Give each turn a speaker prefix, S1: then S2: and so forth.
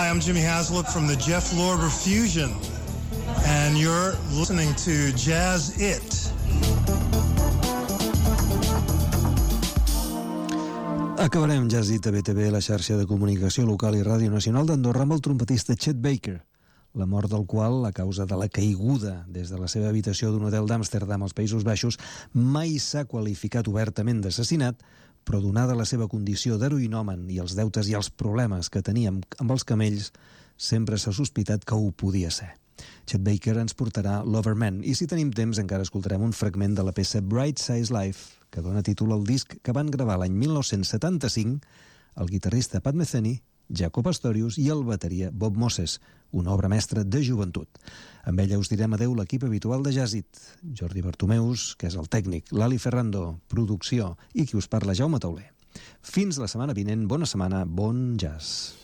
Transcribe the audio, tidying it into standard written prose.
S1: Hi, I'm Jimmy Haslip from the Jeff Lorber Fusion, and you're listening to Jazz It.
S2: Acabarem Jazz It a BTV, la xarxa de comunicació local i ràdio nacional d'Andorra, amb el trompetista Chet Baker, la mort del qual, a causa de la caiguda des de la seva habitació d'un hotel d'Amsterdam als Països Baixos, mai s'ha qualificat obertament d'assassinat, però donada la seva condició d'heroïnomen i els deutes i els problemes que teníem amb els camells, sempre s'ha sospitat que ho podia ser. Chet Baker ens portarà Loverman, i si tenim temps encara escoltarem un fragment de la peça Bright Size Life, que dona títol al disc que van gravar l'any 1975 el guitarrista Pat Metheny, Jaco Pastorius i el bateria Bob Moses, una obra mestra de joventut. Amb ella us direm adeu l'equip habitual de Jazz It, Jordi Bartomeus, que és el tècnic, Lali Ferrando, producció, i qui us parla, Jaume Tauler. Fins la setmana vinent, bona setmana, bon jazz.